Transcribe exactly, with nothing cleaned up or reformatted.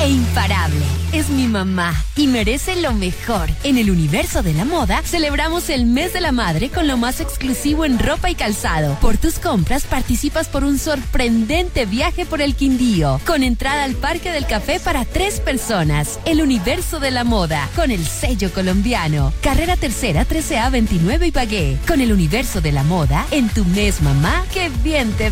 e imparable. Es mi mamá y merece lo mejor. En el universo de la moda, celebramos el mes de la madre con lo más exclusivo en ropa y calzado. Por tus compras, participas por un sorprendente viaje por el Quindío, con entrada al Parque del Café para tres personas. El universo de la moda, con el sello colombiano. Carrera Tercera, trece A veintinueve Ibagué. Con el universo de la moda, en tu mes, mamá, que bien te